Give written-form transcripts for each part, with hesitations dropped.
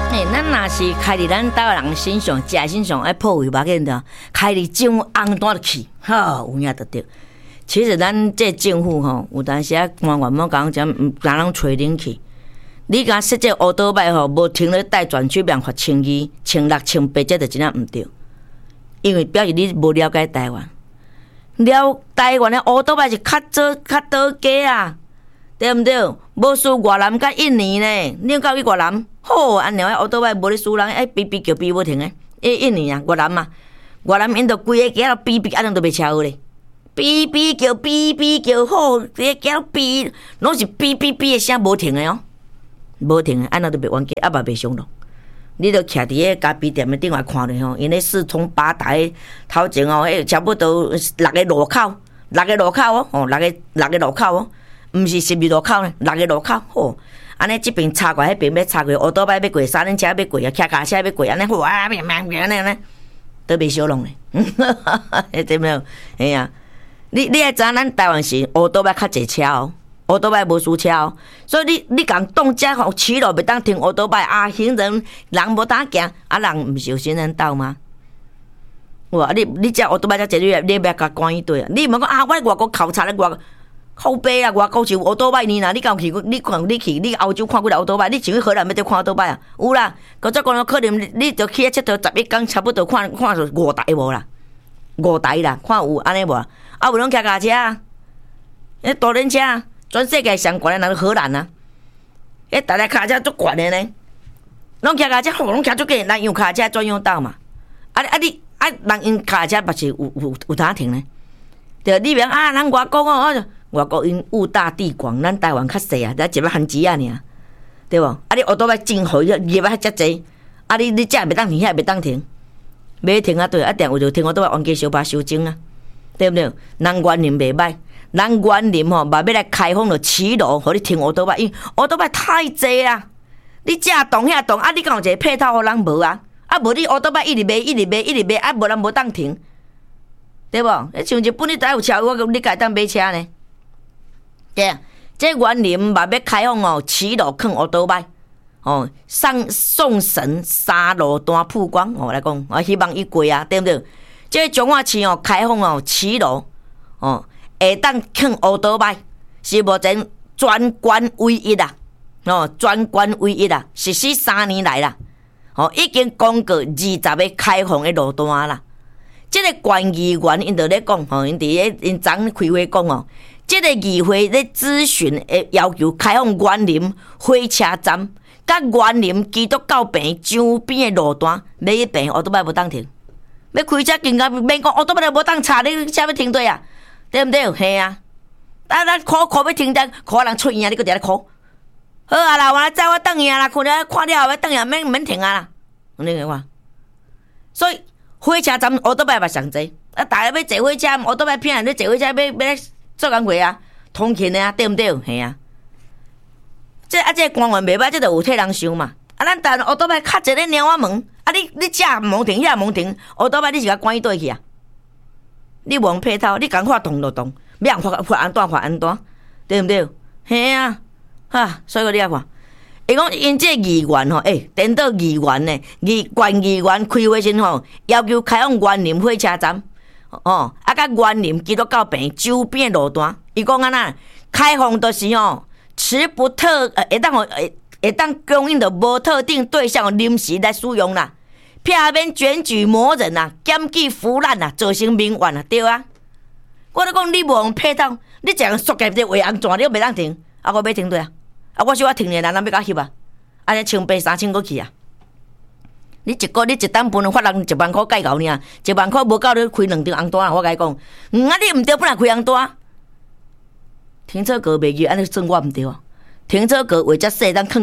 咱若是开伫咱台湾人身上，食身上爱破胃，无要紧的，开伫政府红单就去，有影就对。其实咱这政府吼，有当时啊官员某讲讲，毋敢拢找恁去。你敢说这乌倒摆吼，无停咧带转区免罚1200、1600、1800，这就真正毋对。因为表示你无了解台湾，台湾的乌倒摆是较早较倒假啊，对毋对？无输越南甲印尼呢，你有到去越南，好安尼乌倒摆无咧输人，比比叫比无停诶，印尼啊，越南啊，越南因着规个街都比，安尼都袂超好咧。比叫好，这叫比，拢是比的声无停的哦，无停的，安那都袂完结，也嘛袂上咯。你著徛伫个咖啡店的顶外看咧吼，因咧四通八达头前哦，差不多6个路口哦，哦6个路口哦，毋是12路口呢，6个路口吼。安尼即边插过，迄边要插过，乌倒摆要过，三轮车要过啊，骑脚车要过，安尼哇，安尼都袂小弄咧，对没有？哎呀。你爱知影咱台湾是乌倒摆较济车哦，乌倒摆无输车哦，所以你共挡遮吼骑路袂当停乌倒摆啊，行人无当行，啊人毋是有行人道吗？哇！你遮乌倒摆遮济，你要甲关伊对啊？你毋讲啊，我外国考察咧外靠背啊，外国是乌倒摆呢啦，你敢去？你去欧洲看几个乌倒摆？你像去荷兰要得看乌倒摆啊？有啦，搁再讲可能你着去佚佗11天，差不多看5台无啦，5台啦，看有安尼无？啊，有拢骑脚车啊，迄大轮车啊，全世界上悬的人荷兰啊，迄大脚车足悬的呢，拢骑脚车，拢骑足紧，人用脚车专用道嘛。你人用脚车嘛是有当停呢。对，你别啊，人外国哦，外国因物大地广，咱台湾较细啊，咱一摆番薯啊尔，对无？啊，你乌倒摆真好，入啊遮济，啊你这袂当停，遐袂当停，袂停啊对，啊定有就停乌倒摆冤家小巴收证啊。对不对？人园林袂歹，人园林吼嘛要来开放了骑路，互你停乌倒摆，因为乌倒摆太济啦。你遮动遐动，啊，你敢有一个配套互人无啊？啊，无你乌倒摆一直卖，啊，无人无当停，对无？像日本你才有车，你家当买车呢？对啊，这园林嘛要开放哦，骑路放乌倒摆，哦，送神沙路单曝光，我来讲，我希望伊过啊，对不对？这彰化市哦，开放哦，骑路哦，会当放乌倒摆，是目前全县唯一啦，哦，全县唯一啦，实施3年来啦，哦，已经公告20个开放的路段啦。这个县议员因就咧讲，吼，因昨开会讲哦，这个议会咧咨询要求开放园林火车站，甲园林基督教病周边的路段，要去病乌倒摆无当停。要开车更加免讲，乌倒摆都无当插，你车要停对啊？对毋对？嘿啊！咱苦要停车，苦人出院啊！你搁伫咧苦。好啊啦，我载我转去啊啦，看了看了后要转去，免停啊啦。你看，所以火车站乌倒摆嘛上济，啊，大家要坐火车，乌倒摆偏你坐火车要做工课啊，通勤的啊，对毋对？嘿啊！这官员袂歹，这就有替人想嘛。啊，咱台湾乌倒摆较侪咧猫仔门。啊！你遮盲停，遐盲停，乌倒摆你是甲关伊倒去啊？你无配套，你赶快动就动，要罚安怎，对毋对？嘿啊，哈！所以你啊看，伊讲因这议员吼，颠倒议员呢，县议员开会时吼，要求开放园林火车站，哦，啊，甲园林基督教病周边路段，伊讲安那开放就是吼，持不特会当供应的无特定对象临时来使用啦。避免检举魔人啊，检举腐烂啊，造成民怨啊，对啊。我咧讲你无用配套，你这样缩起一画红纸，你袂当停，啊，我要停对啊，啊，我说我停咧，人要甲翕啊，安尼清白3千过去啊。你一单分发人1万块计较尔，1万块无够你开2张红单啊，我甲你讲，啊，你毋对，本来开红单，停车格袂记，安尼算我毋对啊。停车格为遮细，咱放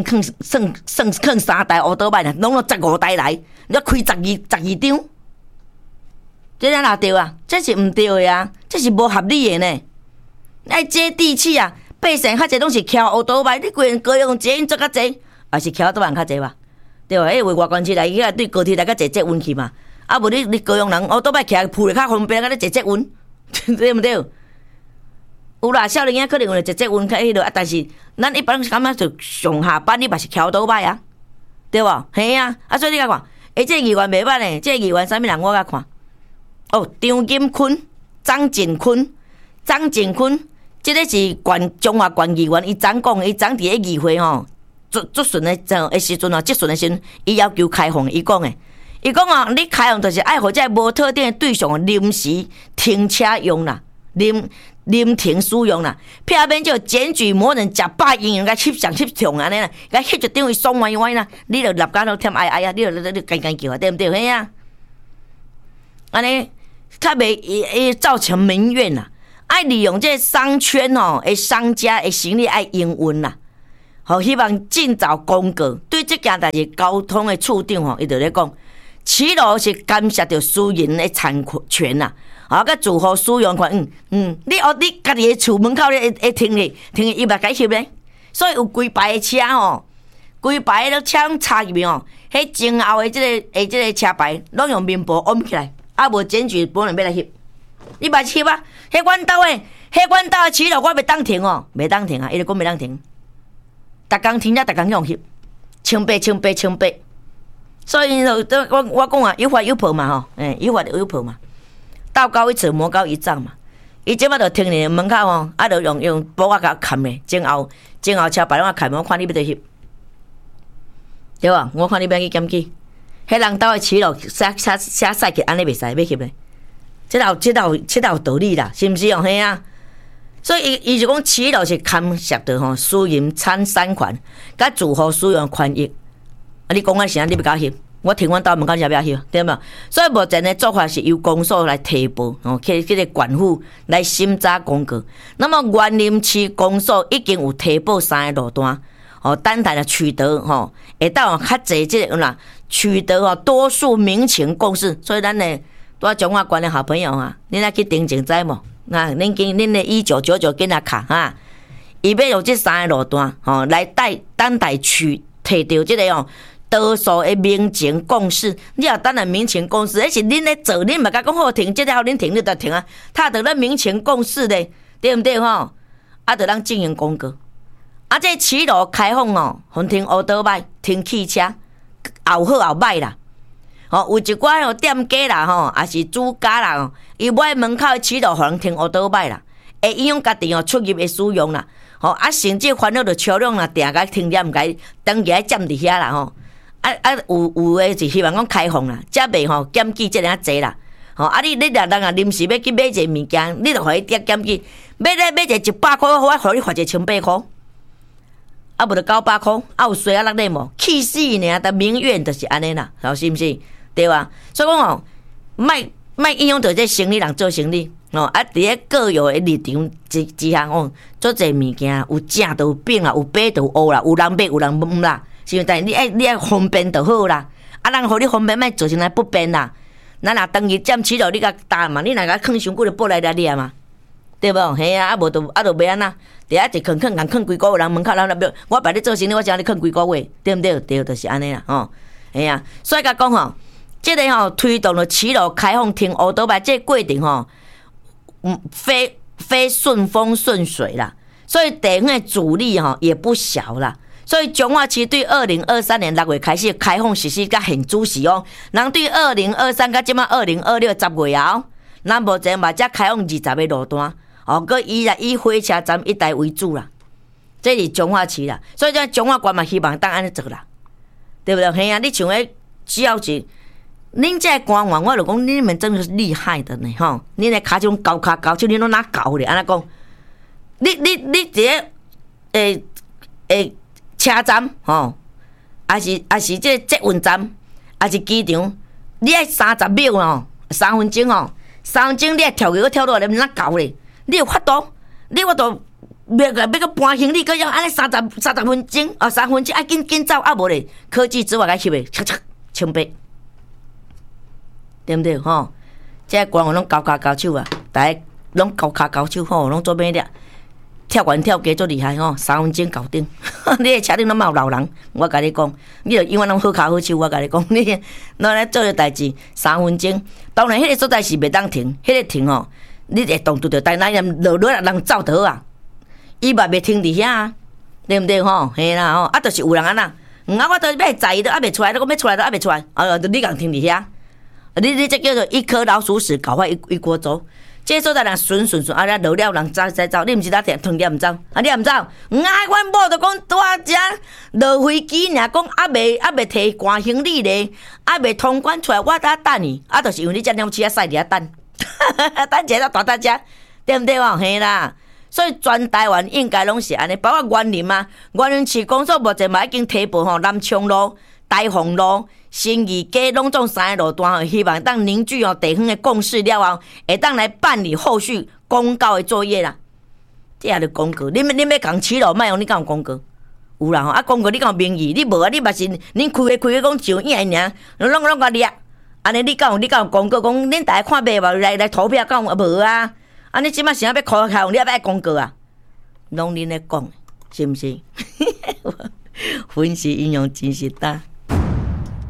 3台乌倒摆呢，拢15台来，你开12张，这哪对啊？这是毋对的啊，这是无合理的呢。爱接地气啊，百姓较侪拢是骑乌倒摆，你规人高雄捷运做较侪，也是骑乌倒摆较侪吧？对吧？为外关市来，伊啊对高铁来较坐捷运去嘛。啊，无你高雄人乌倒摆骑铺咧较方便，甲你坐捷运，对毋对？有啦，少年仔可能有坐捷运较迄落啊，但是咱一般感觉就上下班你嘛是骑乌倒摆啊，对对无？嘿啊，所以你甲看，这议员袂歹呢，这议员啥物人我甲看？哦，张金坤、张景坤，即个是中华县议员，伊昨讲，伊昨伫咧议会吼，做顺的时阵哦，即顺的时阵，伊要求开放，伊讲哦，你开放就是爱互这无特定的对象临时停车用啦，临停使用啦，避免就检举某人食饱营养甲翕痛安尼啦，甲翕一张伊爽歪啦，你就立竿都添哎啊，你就干叫啊，对毋对？嘿啊，安尼较袂造成民怨啦。爱利用这商圈哦，诶商家诶生意爱营运啦，好希望尽早公告。对这件代志，交通的处长吼，伊就咧讲，骑楼是干涉着私人的产权啦，甲住户使用权。你家己的厝门口咧停伊伊嘛该翕咧，所以有规排的车吼，规排都车拢插入去吼，迄前后的这个车牌拢用面簿掩起来，无检举本人要来翕。你捌翕啊？迄阮兜的骑楼我袂当停哦，袂当停啊！伊就讲袂当停，逐工停了，逐工用翕，清白。所以我讲啊，有法有破嘛吼，有法有破嘛，道高一尺，魔高一丈嘛。伊即摆就停你门口吼，就用布甲砍咧，前后车牌拢砍，我看你要得翕，对吧？我看你要去检举，迄人兜的骑楼写赛去安尼袂使，要翕咧。这有道理啦，是毋是哦？嘿啊，所以伊就讲骑楼是干涉着吼私人产权，甲住户使用权益。你讲啊，是安你要甲翕，我停阮兜门口就要翕，对无？所以目前的做法是由公所来提报，去这个县府来审查公告。那么园林区公所已经有提报3个路段，等待了取得会当较济这个啦，取得多数民情共识，所以咱呢。我中华县的好朋友啊，恁来去订正知无？那恁的1999跟他卡哈，伊要用这3个路段来等待取摕到这个多数的民情共识。你也等来民情共识，那是恁咧做，恁嘛甲讲好停，这条恁停你就停啊，他得咱民情共识咧，对毋对吼？就咱进行公告。这骑楼开放互停乌倒摆、停汽车，后好后歹啦。有一寡店家啦，也是主家啦，伊买门口的骑楼互人停乌倒摆啦，会影响家己出入的使用啦。甚至烦恼着车辆啦，定甲停点，毋该当起来占伫遐啦。有诶是希望讲开放啦，则袂检举遮尔济啦。你若人啊临时要去买一个物件，你就互伊检举，买一个100块，我互你罚1800块。无就900块，有税6块无，气死呢！但民怨就是安尼啦，是毋是？对吧？所以讲莫影响到这生意人做生意伫咧各有的立场之下做这物件有正就有变啦，有白就有黑啦，有人买有人唔啦，是毋？但你爱方便就好啦，人互你方便，莫造成来不便啦。咱若当日占起了你甲打嘛，你若甲囥伤久就报来掠嘛，对无？嘿啊，无就袂安那，第一一囥几个月人门口，我摆你做生意，我叫你囥几个月，对毋对？对，就是安尼啦，嘿啊，所以甲讲这个推动了骑楼开放停乌倒摆，这个过程非顺风顺水啦，所以地方的阻力也不小啦。所以中华区对2023年6月开始开放实施，甲很主时人对2023甲即马2026 10月咱目前嘛才开放20个路段，佮以火车站一带为主啦。这是中华区啦，所以这中华县嘛希望当安尼做啦，对不对？嘿啊，你像只要是。恁这官员，我就讲你们真的是厉害的呢，恁的卡这种高卡高手，恁拢哪搞咧？安尼讲，你伫个车站还是这捷运站，还是机场，你爱30秒3分钟3分钟你爱跳过跳落来，哪搞咧？你有法度？要个搬行李，佮要安尼30分钟3分钟，爱紧走无咧？科技之外该翕诶，清白。对不对？这官员拢高手啊，大家拢高手拢做咩了？跳悬跳低做厉害3分钟搞定。你的车顶拢有老人，我甲你讲，你就永远拢好脚好手。我甲你讲，你咱来做个代志3分钟。当然，迄个所在是袂当停，迄个停你会动拄着，但那落人走就好啊。伊嘛袂停伫遐，对不对？嘿啦就是有人安那我都要在都还没出来，我要出来都还没出来，你共停伫遐，你这叫做一颗老鼠屎搞坏一锅粥。这所在人顺，啊，落了人走，你毋是哪停吞了毋走，你也毋走。阮某就讲拄仔遮落飞机，尔讲还未摕关行李咧，还未通关出来，我在等伊，就是因为你遮了车驶伫遐等，等一个大大只，对毋对哦？嘿啦，所以全台湾应该拢是安尼，包括园林啊，园林市公所目前嘛已经提报吼，南昌路、大凤路。新义街拢总3个路段，希望当凝聚地方的共识了后，会当来办理后续公告的作业啦。这也是公告，恁要共起路，莫用你敢有公告？有啦吼，公告你敢有名义？你无啊？你嘛是恁开个讲上影尔，拢个掠。安尼你敢有公告讲恁大家看卖无来投票敢有无啊？安尼即摆想要考用，你也要公告啊？拢恁咧讲，是毋是？分析应用真实答。